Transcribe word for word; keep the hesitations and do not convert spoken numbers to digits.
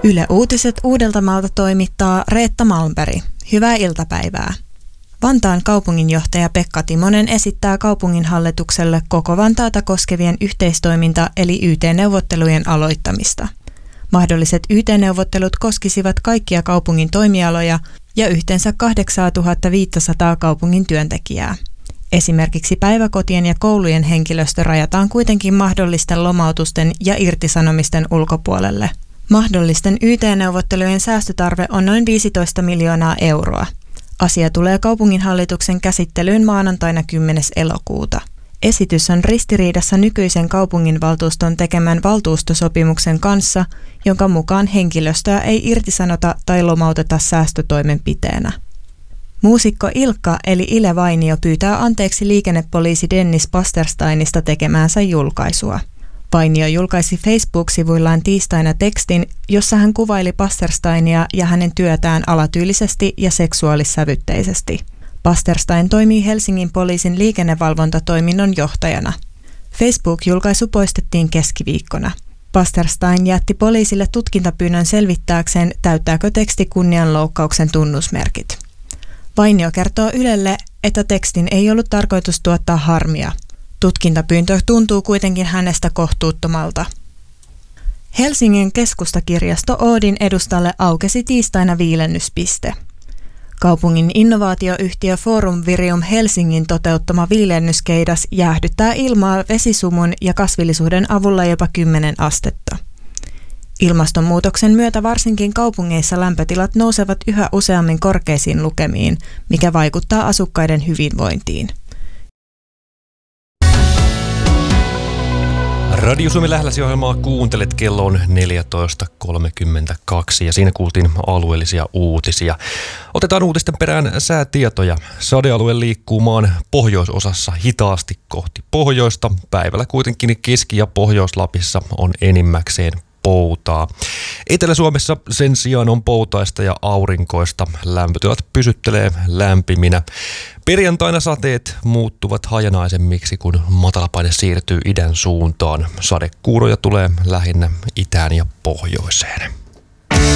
Yle Uutiset Uudeltamaalta toimittaa Reetta Malmberg. Hyvää iltapäivää. Vantaan kaupunginjohtaja Pekka Timonen esittää kaupunginhallitukselle koko Vantaata koskevien yhteistoiminta- eli Y T-neuvottelujen aloittamista. Mahdolliset Y T-neuvottelut koskisivat kaikkia kaupungin toimialoja ja yhteensä kahdeksantuhattaviisisataa kaupungin työntekijää. Esimerkiksi päiväkotien ja koulujen henkilöstö rajataan kuitenkin mahdollisten lomautusten ja irtisanomisten ulkopuolelle. Mahdollisten Y T-neuvottelujen säästötarve on noin viisitoista miljoonaa euroa. Asia tulee kaupunginhallituksen käsittelyyn maanantaina kymmenes elokuuta. Esitys on ristiriidassa nykyisen kaupunginvaltuuston tekemän valtuustosopimuksen kanssa, jonka mukaan henkilöstöä ei irtisanota tai lomauteta säästötoimenpiteenä. Muusikko Ilkka eli Ile Vainio pyytää anteeksi liikennepoliisi Dennis Pastersteinista tekemäänsä julkaisua. Vainio julkaisi Facebook-sivuillaan tiistaina tekstin, jossa hän kuvaili Pastersteinia ja hänen työtään alatyylisesti ja seksuaalissävytteisesti. Pasterstein toimii Helsingin poliisin liikennevalvontatoiminnon johtajana. Facebook-julkaisu poistettiin keskiviikkona. Pasterstein jätti poliisille tutkintapyynnön selvittääkseen, täyttääkö teksti kunnianloukkauksen tunnusmerkit. Vainio kertoo Ylelle, että tekstin ei ollut tarkoitus tuottaa harmia. Tutkintapyyntö tuntuu kuitenkin hänestä kohtuuttomalta. Helsingin keskustakirjasto Oodin edustalle aukesi tiistaina viilennyspiste. Kaupungin innovaatioyhtiö Forum Virium Helsingin toteuttama viilennyskeidas jäähdyttää ilmaa vesisumun ja kasvillisuuden avulla jopa kymmenen astetta. Ilmastonmuutoksen myötä varsinkin kaupungeissa lämpötilat nousevat yhä useammin korkeisiin lukemiin, mikä vaikuttaa asukkaiden hyvinvointiin. Radio Suomi Lähläsi-ohjelmaa kuuntelet, kello on neljätoista kolmekymmentäkaksi ja siinä kuultiin alueellisia uutisia. Otetaan uutisten perään säätietoja. Sadealue liikkuu maan pohjoisosassa hitaasti kohti pohjoista. Päivällä kuitenkin Keski- ja Pohjois-Lapissa on enimmäkseen poutaa. Etelä-Suomessa sen sijaan on poutaista ja aurinkoista. Lämpötilat pysyttelee lämpiminä. Perjantaina sateet muuttuvat hajanaisemmiksi, kun matalapaine siirtyy idän suuntaan. Sadekuuroja tulee lähinnä itään ja pohjoiseen.